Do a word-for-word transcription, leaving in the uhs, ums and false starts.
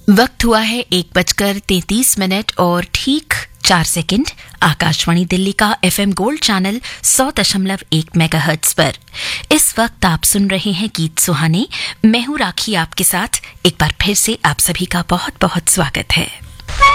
वक्त हुआ है एक बजकर तैंतीस मिनट और ठीक चार सेकंड। आकाशवाणी दिल्ली का एफएम गोल्ड चैनल सौ दशमलव एक मेगाहर्ट्ज पर इस वक्त आप सुन रहे हैं गीत सुहाने। मैं हूं राखी आपके साथ। एक बार फिर से आप सभी का बहुत बहुत स्वागत है।